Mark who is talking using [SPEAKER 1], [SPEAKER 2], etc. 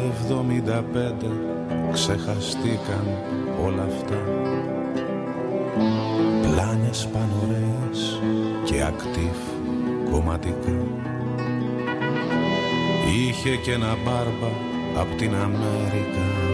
[SPEAKER 1] 75 ξεχαστήκαν όλα αυτά. Πλάνιες πανωρές και ακτίφ κομματικά. Είχε και ένα μπάρμπα απ' την Αμέρικα.